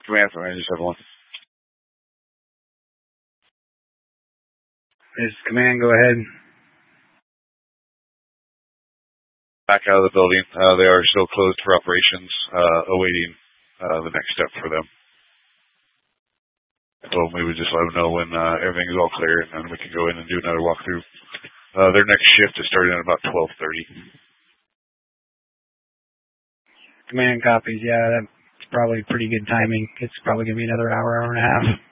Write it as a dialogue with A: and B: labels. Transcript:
A: Command from Ranger 7-1.
B: Is Command, go ahead.
A: Back out of the building. They are still closed for operations, awaiting the next step for them. I told them we would just let them know when everything is all clear, and then we can go in and do another walkthrough. Their next shift is starting at about 12:30.
B: Command copies. Yeah, that's probably pretty good timing. It's probably going to be another hour and a half.